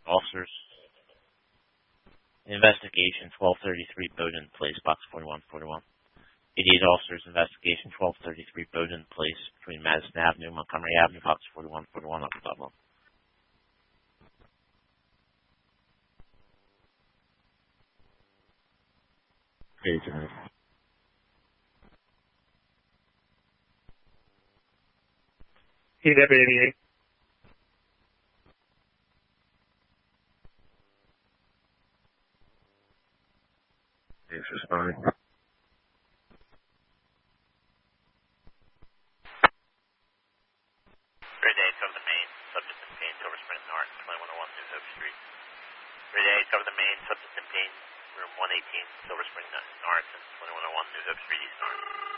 officers. Investigation 1233 Bowden Place, box 4141. 88 officers, investigation 1233 Bowden Place between Madison Avenue, Montgomery Avenue, box 4141, Upper Dublin. Hey, Deputy 88. Thanks for responding. Grade 8 cover the main, subject in pain, Silver Spring North, 2101 New Hope Street. Grade 8 cover the main, subject in pain, room 118, Silver Spring North, and 2101 New Hope Street, East North.